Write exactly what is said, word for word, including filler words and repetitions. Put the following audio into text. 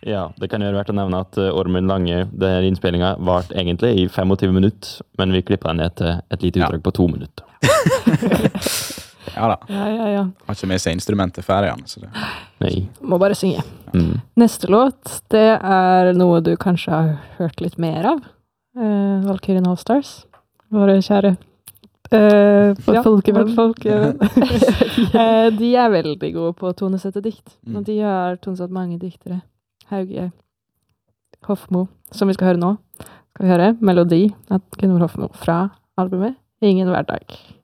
Ja, det kan jo være verdt å nevne at Ormen Lange, denne innspillingen, vart egentlig i tjuefem minutter, men vi klippet den ned til et lite utdrag ja. på to minutter. Ja da. Ja, ja, ja. Har ikke med seg instrumentet ferdig, så det... Nei. Må bare synge. Mm. Neste låt, det er noe du kanskje har hørt litt mer av. Uh, Valkyrien All Stars. Våre kjære uh, ja, folkevenn. folkevenn. uh, de er veldig gode på å tonesette dikt. Mm. Og de har tonesatt mange diktere. Hauge Hofmo, som vi skal høre nå. Skal vi høre Melodi av Gunvor Hofmo fra albumet Ingen hverdag.